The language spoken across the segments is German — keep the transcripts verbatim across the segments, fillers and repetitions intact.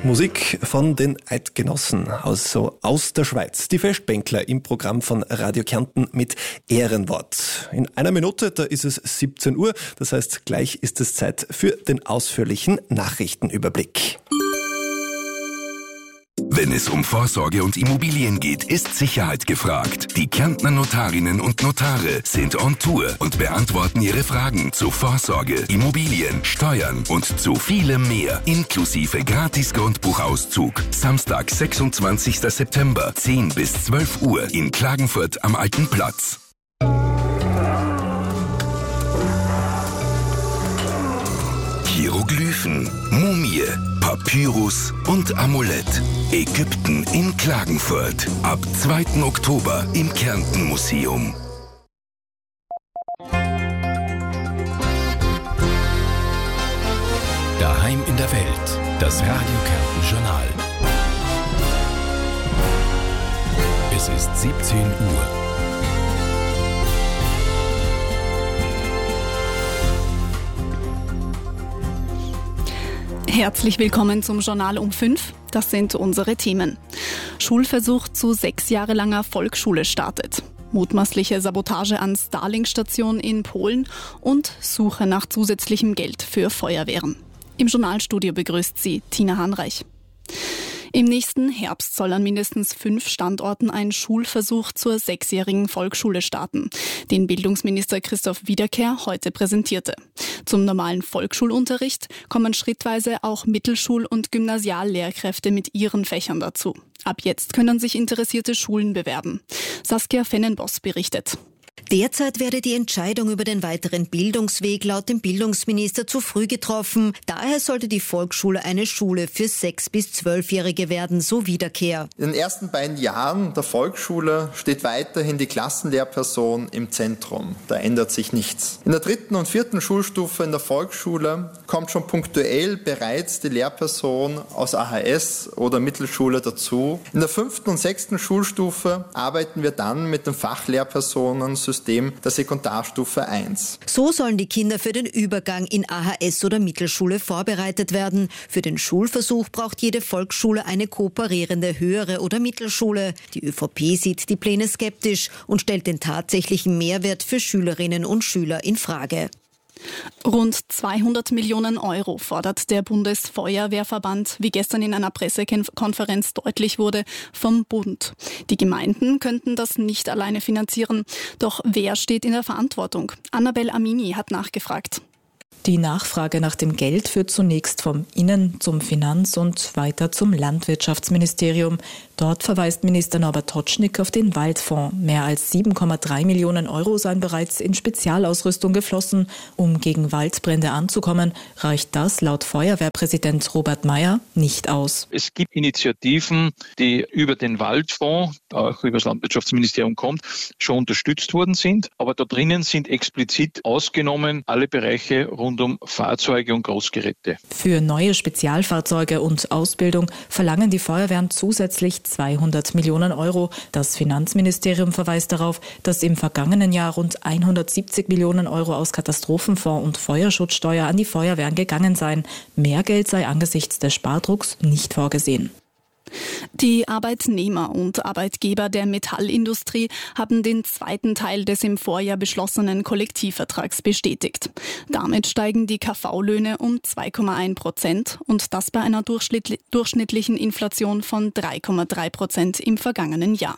Musik von den Eidgenossen aus, so aus der Schweiz. Die Festbänkler im Programm von Radio Kärnten mit Ehrenwort. In einer Minute, da ist es siebzehn Uhr. Das heißt, gleich ist es Zeit für den ausführlichen Nachrichtenüberblick. Wenn es um Vorsorge und Immobilien geht, ist Sicherheit gefragt. Die Kärntner Notarinnen und Notare sind on Tour und beantworten Ihre Fragen zu Vorsorge, Immobilien, Steuern und zu vielem mehr, inklusive Gratis-Grundbuchauszug. Samstag, sechsundzwanzigster September, zehn bis zwölf Uhr in Klagenfurt am Alten Platz. Hieroglyphen, Mumie, Papyrus und Amulett. Ägypten in Klagenfurt. Ab zweiten Oktober im Kärnten-Museum. Daheim in der Welt. Das Radio Kärnten Journal. Es ist siebzehn Uhr. Herzlich willkommen zum Journal um fünf. Das sind unsere Themen. Schulversuch zu sechs Jahre langer Volksschule startet. Mutmaßliche Sabotage an Starlink-Station in Polen und Suche nach zusätzlichem Geld für Feuerwehren. Im Journalstudio begrüßt sie Tina Hanreich. Im nächsten Herbst soll an mindestens fünf Standorten ein Schulversuch zur sechsjährigen Volksschule starten, den Bildungsminister Christoph Wiederkehr heute präsentierte. Zum normalen Volksschulunterricht kommen schrittweise auch Mittelschul- und Gymnasiallehrkräfte mit ihren Fächern dazu. Ab jetzt können sich interessierte Schulen bewerben. Saskia Fennenboss berichtet. Derzeit werde die Entscheidung über den weiteren Bildungsweg laut dem Bildungsminister zu früh getroffen. Daher sollte die Volksschule eine Schule für sechs- bis zwölfjährige werden, so Wiederkehr. In den ersten beiden Jahren der Volksschule steht weiterhin die Klassenlehrperson im Zentrum. Da ändert sich nichts. In der dritten und vierten Schulstufe in der Volksschule kommt schon punktuell bereits die Lehrperson aus A H S oder Mittelschule dazu. In der fünften und sechsten Schulstufe arbeiten wir dann mit den Fachlehrpersonen System der Sekundarstufe eins. So sollen die Kinder für den Übergang in A H S oder Mittelschule vorbereitet werden. Für den Schulversuch braucht jede Volksschule eine kooperierende höhere oder Mittelschule. Die ÖVP sieht die Pläne skeptisch und stellt den tatsächlichen Mehrwert für Schülerinnen und Schüler in Frage. Rund zweihundert Millionen Euro fordert der Bundesfeuerwehrverband, wie gestern in einer Pressekonferenz deutlich wurde, vom Bund. Die Gemeinden könnten das nicht alleine finanzieren. Doch wer steht in der Verantwortung? Annabel Amini hat nachgefragt. Die Nachfrage nach dem Geld führt zunächst vom Innen- zum Finanz- und weiter zum Landwirtschaftsministerium. Dort verweist Minister Norbert Totschnig auf den Waldfonds. Mehr als sieben Komma drei Millionen Euro seien bereits in Spezialausrüstung geflossen. Um gegen Waldbrände anzukommen, reicht das laut Feuerwehrpräsident Robert Meyer nicht aus. Es gibt Initiativen, die über den Waldfonds, auch über das Landwirtschaftsministerium kommt, schon unterstützt worden sind. Aber da drinnen sind explizit ausgenommen alle Bereiche rund um Fahrzeuge und Großgeräte. Für neue Spezialfahrzeuge und Ausbildung verlangen die Feuerwehren zusätzlich zweihundert Millionen Euro. Das Finanzministerium verweist darauf, dass im vergangenen Jahr rund hundertsiebzig Millionen Euro aus Katastrophenfonds und Feuerschutzsteuer an die Feuerwehren gegangen seien. Mehr Geld sei angesichts des Spardrucks nicht vorgesehen. Die Arbeitnehmer und Arbeitgeber der Metallindustrie haben den zweiten Teil des im Vorjahr beschlossenen Kollektivvertrags bestätigt. Damit steigen die K V-Löhne um zwei Komma eins Prozent und das bei einer durchschnittlichen Inflation von drei Komma drei Prozent im vergangenen Jahr.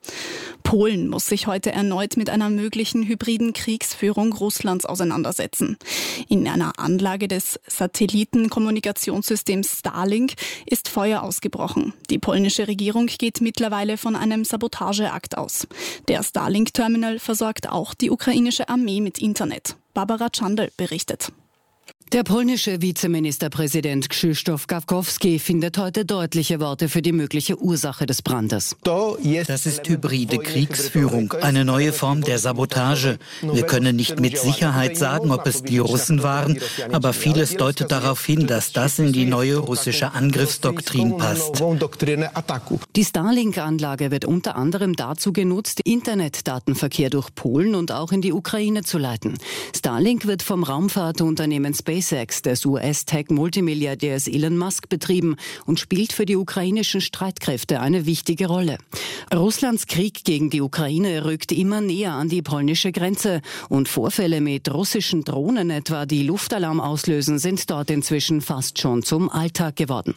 Polen muss sich heute erneut mit einer möglichen hybriden Kriegsführung Russlands auseinandersetzen. In einer Anlage des Satellitenkommunikationssystems Starlink ist Feuer ausgebrochen. Die polnische Regierung geht mittlerweile von einem Sabotageakt aus. Der Starlink-Terminal versorgt auch die ukrainische Armee mit Internet. Barbara Czandel berichtet. Der polnische Vizeministerpräsident Krzysztof Gawkowski findet heute deutliche Worte für die mögliche Ursache des Brandes. Das ist hybride Kriegsführung, eine neue Form der Sabotage. Wir können nicht mit Sicherheit sagen, ob es die Russen waren, aber vieles deutet darauf hin, dass das in die neue russische Angriffsdoktrin passt. Die Starlink-Anlage wird unter anderem dazu genutzt, Internetdatenverkehr durch Polen und auch in die Ukraine zu leiten. Starlink wird vom Raumfahrtunternehmen Space SpaceX des U S-Tech-Multimilliardärs Elon Musk betrieben und spielt für die ukrainischen Streitkräfte eine wichtige Rolle. Russlands Krieg gegen die Ukraine rückt immer näher an die polnische Grenze und Vorfälle mit russischen Drohnen etwa, die Luftalarm auslösen, sind dort inzwischen fast schon zum Alltag geworden.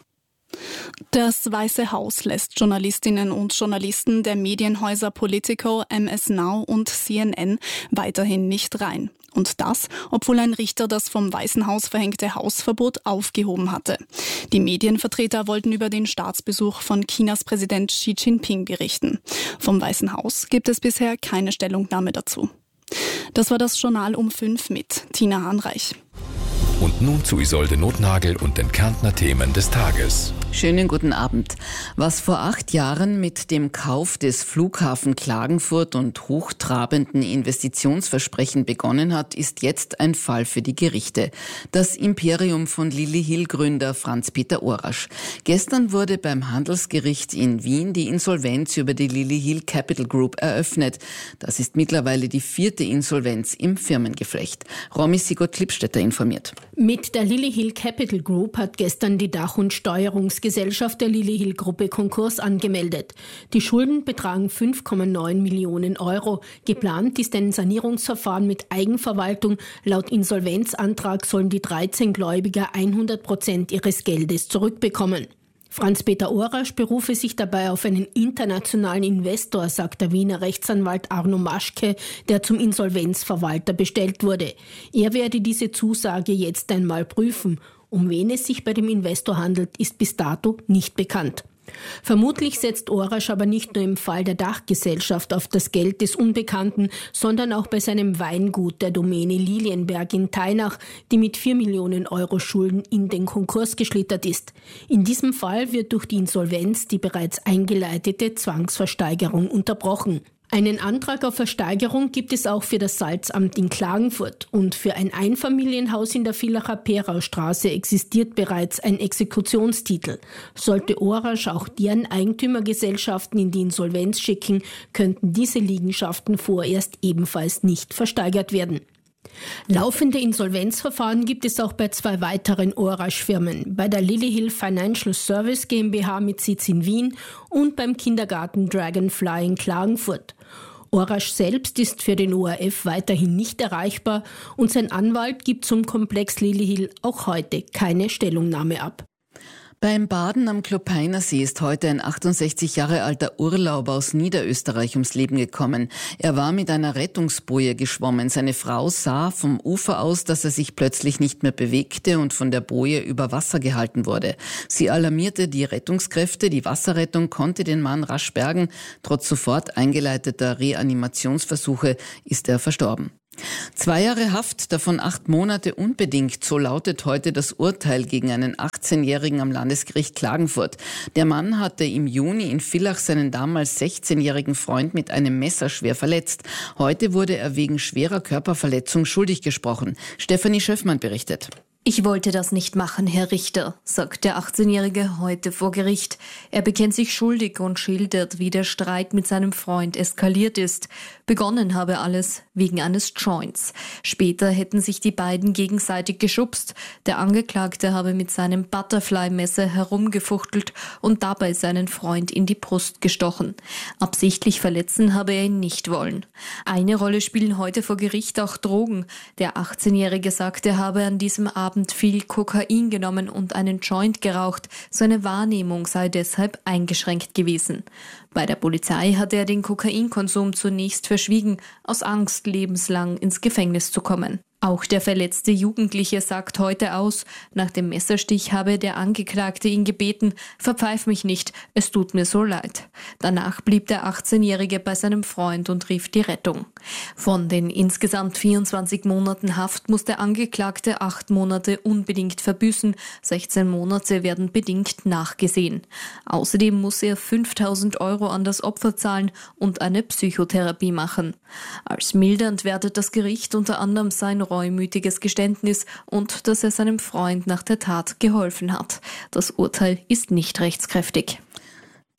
Das Weiße Haus lässt Journalistinnen und Journalisten der Medienhäuser Politico, M S Now und C N N weiterhin nicht rein. Und das, obwohl ein Richter das vom Weißen Haus verhängte Hausverbot aufgehoben hatte. Die Medienvertreter wollten über den Staatsbesuch von Chinas Präsident Xi Jinping berichten. Vom Weißen Haus gibt es bisher keine Stellungnahme dazu. Das war das Journal um fünf mit Tina Hahnreich. Und nun zu Isolde Nothnagel und den Kärntner Themen des Tages. Schönen guten Abend. Was vor acht Jahren mit dem Kauf des Flughafen Klagenfurt und hochtrabenden Investitionsversprechen begonnen hat, ist jetzt ein Fall für die Gerichte. Das Imperium von Lilly Hill-Gründer Franz-Peter Orasch. Gestern wurde beim Handelsgericht in Wien die Insolvenz über die Lilly Hill Capital Group eröffnet. Das ist mittlerweile die vierte Insolvenz im Firmengeflecht. Romy Sigurd-Klippstätter informiert. Mit der Lilly Hill Capital Group hat gestern die Dach- und Steuerungsgesellschaft der Lilly Hill Gruppe Konkurs angemeldet. Die Schulden betragen fünf Komma neun Millionen Euro. Geplant ist ein Sanierungsverfahren mit Eigenverwaltung. Laut Insolvenzantrag sollen die dreizehn Gläubiger hundert Prozent ihres Geldes zurückbekommen. Franz-Peter Orasch berufe sich dabei auf einen internationalen Investor, sagt der Wiener Rechtsanwalt Arno Maschke, der zum Insolvenzverwalter bestellt wurde. Er werde diese Zusage jetzt einmal prüfen. Um wen es sich bei dem Investor handelt, ist bis dato nicht bekannt. Vermutlich setzt Orasch aber nicht nur im Fall der Dachgesellschaft auf das Geld des Unbekannten, sondern auch bei seinem Weingut der Domäne Lilienberg in Teinach, die mit vier Millionen Euro Schulden in den Konkurs geschlittert ist. In diesem Fall wird durch die Insolvenz die bereits eingeleitete Zwangsversteigerung unterbrochen. Einen Antrag auf Versteigerung gibt es auch für das Salzamt in Klagenfurt und für ein Einfamilienhaus in der Villacher Peraustraße existiert bereits ein Exekutionstitel. Sollte Orasch auch deren Eigentümergesellschaften in die Insolvenz schicken, könnten diese Liegenschaften vorerst ebenfalls nicht versteigert werden. Laufende Insolvenzverfahren gibt es auch bei zwei weiteren Orasch-Firmen, bei der Lilly Hill Financial Service GmbH mit Sitz in Wien und beim Kindergarten Dragonfly in Klagenfurt. Orasch selbst ist für den O R F weiterhin nicht erreichbar und sein Anwalt gibt zum Komplex Lilly Hill auch heute keine Stellungnahme ab. Beim Baden am Klopeiner See ist heute ein achtundsechzig Jahre alter Urlauber aus Niederösterreich ums Leben gekommen. Er war mit einer Rettungsboje geschwommen. Seine Frau sah vom Ufer aus, dass er sich plötzlich nicht mehr bewegte und von der Boje über Wasser gehalten wurde. Sie alarmierte die Rettungskräfte. Die Wasserrettung konnte den Mann rasch bergen. Trotz sofort eingeleiteter Reanimationsversuche ist er verstorben. Zwei Jahre Haft, davon acht Monate unbedingt, so lautet heute das Urteil gegen einen achtzehnjährigen am Landesgericht Klagenfurt. Der Mann hatte im Juni in Villach seinen damals sechzehnjährigen Freund mit einem Messer schwer verletzt. Heute wurde er wegen schwerer Körperverletzung schuldig gesprochen. Stefanie Schöffmann berichtet. Ich wollte das nicht machen, Herr Richter, sagt der achtzehnjährige heute vor Gericht. Er bekennt sich schuldig und schildert, wie der Streit mit seinem Freund eskaliert ist. Begonnen habe alles wegen eines Joints. Später hätten sich die beiden gegenseitig geschubst. Der Angeklagte habe mit seinem Butterfly-Messer herumgefuchtelt und dabei seinen Freund in die Brust gestochen. Absichtlich verletzen habe er ihn nicht wollen. Eine Rolle spielen heute vor Gericht auch Drogen. Der achtzehnjährige sagt, er habe an diesem Abend viel Kokain genommen und einen Joint geraucht. Seine Wahrnehmung sei deshalb eingeschränkt gewesen. Bei der Polizei hatte er den Kokainkonsum zunächst verschwiegen, aus Angst, lebenslang ins Gefängnis zu kommen. Auch der verletzte Jugendliche sagt heute aus, nach dem Messerstich habe der Angeklagte ihn gebeten, verpfeif mich nicht, es tut mir so leid. Danach blieb der achtzehnjährige bei seinem Freund und rief die Rettung. Von den insgesamt vierundzwanzig Monaten Haft muss der Angeklagte acht Monate unbedingt verbüßen, sechzehn Monate werden bedingt nachgesehen. Außerdem muss er fünftausend Euro an das Opfer zahlen und eine Psychotherapie machen. Als mildernd wertet das Gericht unter anderem sein reumütiges Geständnis und dass er seinem Freund nach der Tat geholfen hat. Das Urteil ist nicht rechtskräftig.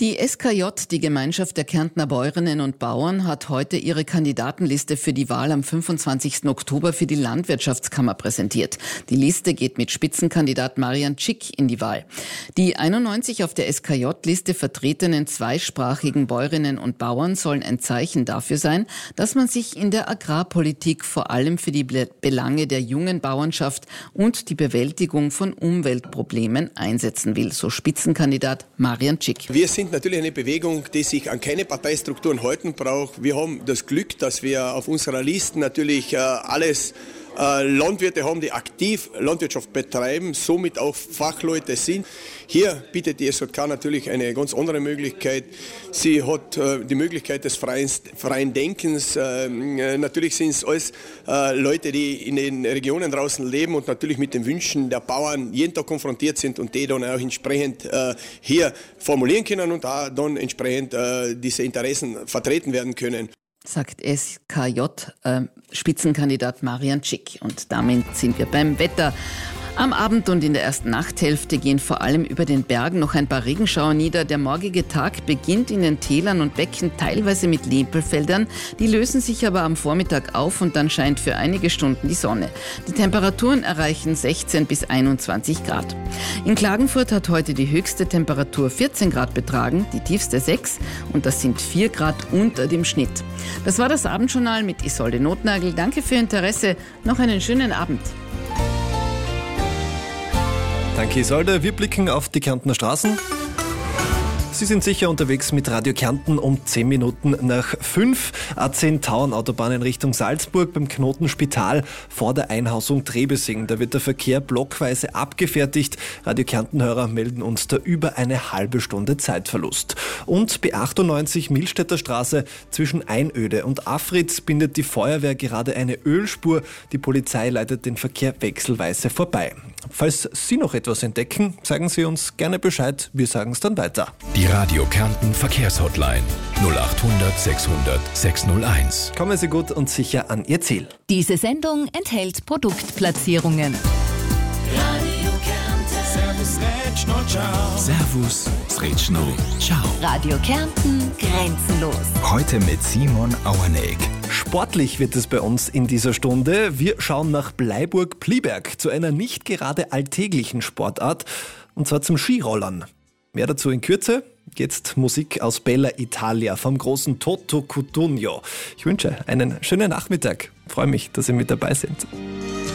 Die S K J, die Gemeinschaft der Kärntner Bäuerinnen und Bauern, hat heute ihre Kandidatenliste für die Wahl am fünfundzwanzigsten Oktober für die Landwirtschaftskammer präsentiert. Die Liste geht mit Spitzenkandidat Marian Tschick in die Wahl. Die einundneunzig auf der S K J-Liste vertretenen zweisprachigen Bäuerinnen und Bauern sollen ein Zeichen dafür sein, dass man sich in der Agrarpolitik vor allem für die Belange der jungen Bauernschaft und die Bewältigung von Umweltproblemen einsetzen will, so Spitzenkandidat Marian Tschick. Wir sind natürlich eine Bewegung, die sich an keine Parteistrukturen halten braucht. Wir haben das Glück, dass wir auf unserer Liste natürlich äh, alles äh, Landwirte haben, die aktiv Landwirtschaft betreiben, somit auch Fachleute sind. Hier bietet die S J K natürlich eine ganz andere Möglichkeit. Sie hat äh, die Möglichkeit des freien, freien Denkens. Äh, natürlich sind es alles äh, Leute, die in den Regionen draußen leben und natürlich mit den Wünschen der Bauern jeden Tag konfrontiert sind und die dann auch entsprechend äh, hier formulieren können und auch dann entsprechend äh, diese Interessen vertreten werden können. Sagt S K J äh, Spitzenkandidat Marian Tschick. Und damit sind wir beim Wetter. Am Abend und in der ersten Nachthälfte gehen vor allem über den Bergen noch ein paar Regenschauer nieder. Der morgige Tag beginnt in den Tälern und Becken teilweise mit Lepelfeldern. Die lösen sich aber am Vormittag auf und dann scheint für einige Stunden die Sonne. Die Temperaturen erreichen sechzehn bis einundzwanzig Grad. In Klagenfurt hat heute die höchste Temperatur vierzehn Grad betragen, die tiefste sechs und das sind vier Grad unter dem Schnitt. Das war das Abendjournal mit Isolde Notnagel. Danke für Ihr Interesse. Noch einen schönen Abend. Danke Isolde. Wir blicken auf die Kärntner Straßen. Sie sind sicher unterwegs mit Radio Kärnten um zehn Minuten nach fünf. A zehn Tauern-Autobahn in Richtung Salzburg beim Knoten Spital vor der Einhausung Trebesing. Da wird der Verkehr blockweise abgefertigt. Radio Kärnten-Hörer melden uns da über eine halbe Stunde Zeitverlust. Und B achtundneunzig Millstätter Straße zwischen Einöde und Afritz bindet die Feuerwehr gerade eine Ölspur. Die Polizei leitet den Verkehr wechselweise vorbei. Falls Sie noch etwas entdecken, sagen Sie uns gerne Bescheid. Wir sagen es dann weiter. Die Radio Kärnten Verkehrshotline null acht hundert sechshundert sechshunderteins. Kommen Sie gut und sicher an Ihr Ziel. Diese Sendung enthält Produktplatzierungen. Radio Kärnten. Servus, Rätschno, ciao. Servus, Rätschno, ciao. Radio Kärnten grenzenlos. Heute mit Simon Auerneck. Sportlich wird es bei uns in dieser Stunde. Wir schauen nach Bleiburg-Pliberg zu einer nicht gerade alltäglichen Sportart, und zwar zum Skirollern. Mehr dazu in Kürze. Jetzt Musik aus Bella Italia vom großen Toto Cutugno. Ich wünsche einen schönen Nachmittag. Ich freue mich, dass Sie mit dabei sind.